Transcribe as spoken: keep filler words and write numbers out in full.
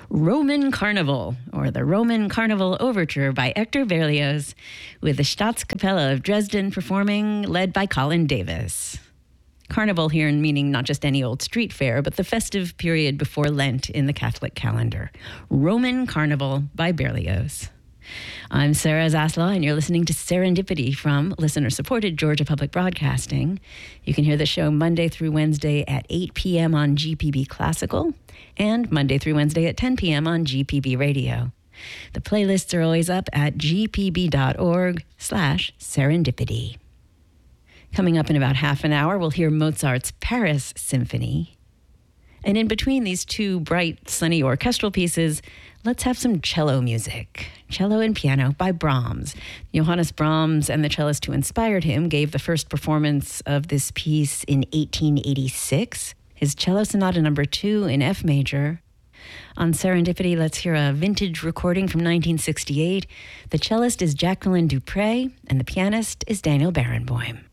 Roman Carnival, or the Roman Carnival Overture by Hector Berlioz, with the Staatskapelle of Dresden performing, led by Colin Davis. Carnival here meaning not just any old street fair, but the festive period before Lent in the Catholic calendar. Roman Carnival by Berlioz. I'm Sarah Zaslow, and you're listening to Serendipity from listener-supported Georgia Public Broadcasting. You can hear the show Monday through Wednesday at eight p.m. on G P B Classical and Monday through Wednesday at ten p.m. on G P B Radio. The playlists are always up at gpb.org slash serendipity. Coming up in about half an hour, we'll hear Mozart's Paris Symphony. And in between these two bright, sunny orchestral pieces, let's have some cello music. Cello and Piano by Brahms. Johannes Brahms and the cellist who inspired him gave the first performance of this piece in eighteen eighty-six. His Cello Sonata number two in F major. On Serendipity, let's hear a vintage recording from nineteen sixty-eight. The cellist is Jacqueline Dupre, and the pianist is Daniel Barenboim.